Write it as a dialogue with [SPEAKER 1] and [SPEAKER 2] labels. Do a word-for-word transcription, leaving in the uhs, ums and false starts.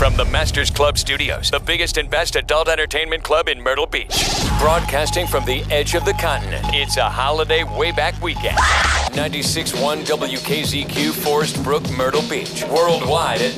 [SPEAKER 1] From the Masters Club Studios, the biggest and best adult entertainment club in Myrtle Beach. Broadcasting from the edge of the continent, it's a holiday way-back weekend. ninety-six point one W K Z Q, Forest Brook, Myrtle Beach. Worldwide at